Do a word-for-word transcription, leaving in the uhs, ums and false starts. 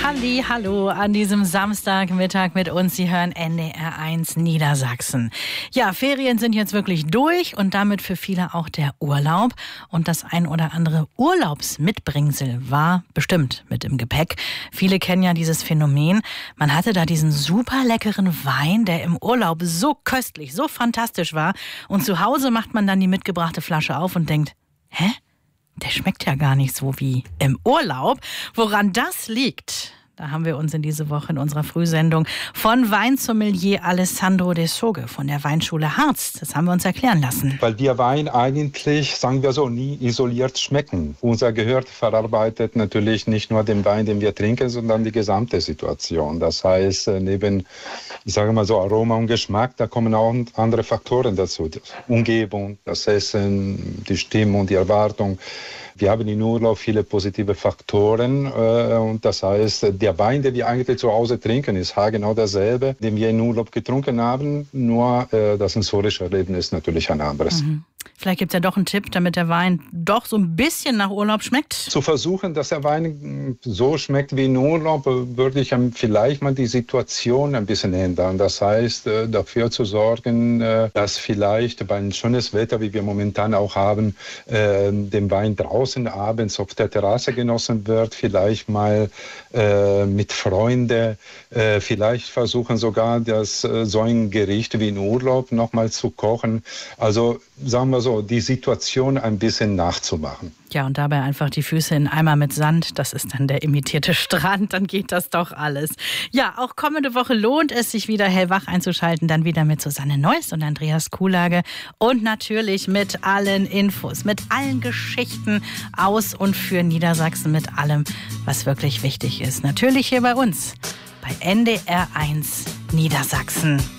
Halli, hallo an diesem Samstagmittag mit uns. Sie hören N D R eins Niedersachsen. Ja, Ferien sind jetzt wirklich durch und damit für viele auch der Urlaub. Und das ein oder andere Urlaubsmitbringsel war bestimmt mit im Gepäck. Viele kennen ja dieses Phänomen. Man hatte da diesen super leckeren Wein, der im Urlaub so köstlich, so fantastisch war. Und zu Hause macht man dann die mitgebrachte Flasche auf und denkt, hä? Der schmeckt ja gar nicht so wie im Urlaub. Woran das liegt, da haben wir uns in diese Woche in unserer Frühsendung von Weinsommelier Alessandro De Soge von der Weinschule Harz, das haben wir uns erklären lassen. Weil wir Wein eigentlich, sagen wir so, nie isoliert schmecken. Unser Gehör verarbeitet natürlich nicht nur den Wein, den wir trinken, sondern die gesamte Situation. Das heißt, neben, ich sage mal so, Aroma und Geschmack, da kommen auch andere Faktoren dazu. Die Umgebung, das Essen, die Stimmung, die Erwartung. Wir haben in Urlaub viele positive Faktoren äh, und das heißt, der Wein, den wir eigentlich zu Hause trinken, ist genau derselbe, den wir in Urlaub getrunken haben, nur äh, das sensorische Erlebnis ist natürlich ein anderes. Mhm. Vielleicht gibt es ja doch einen Tipp, damit der Wein doch so ein bisschen nach Urlaub schmeckt. Zu versuchen, dass der Wein so schmeckt wie in Urlaub, würde ich vielleicht mal die Situation ein bisschen ändern. Das heißt, dafür zu sorgen, dass vielleicht bei einem schönes Wetter, wie wir momentan auch haben, den Wein draußen abends auf der Terrasse genossen wird, vielleicht mal mit Freunden, vielleicht versuchen sogar, das, so ein Gericht wie in Urlaub nochmal zu kochen. Also sagen wir so, die Situation ein bisschen nachzumachen. Ja, und dabei einfach die Füße in Eimer mit Sand. Das ist dann der imitierte Strand. Dann geht das doch alles. Ja, auch kommende Woche lohnt es sich wieder hellwach einzuschalten. Dann wieder mit Susanne Neuss und Andreas Kuhlage. Und natürlich mit allen Infos, mit allen Geschichten aus und für Niedersachsen, mit allem, was wirklich wichtig ist. Natürlich hier bei uns, bei N D R eins Niedersachsen.